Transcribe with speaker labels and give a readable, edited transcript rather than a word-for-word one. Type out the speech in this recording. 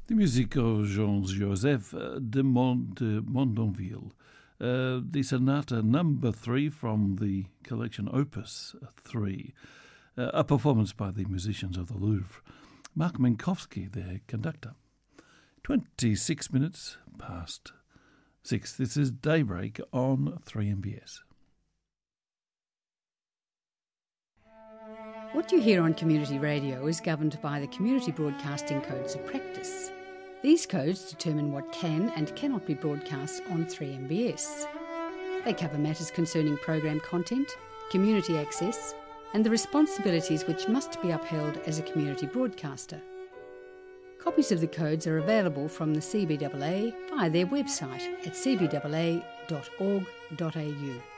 Speaker 1: The music of Jean-Joseph de Mondonville, the Sonata Number 3 from the collection Opus 3, a performance by the musicians of the Louvre. Mark Minkowski, their conductor. 26 minutes past 6. This is Daybreak on 3MBS.
Speaker 2: What you hear on community radio is governed by the Community Broadcasting Codes of Practice. These codes determine what can and cannot be broadcast on 3MBS. They cover matters concerning program content, community access, and the responsibilities which must be upheld as a community broadcaster. Copies of the codes are available from the CBAA via their website at cbaa.org.au.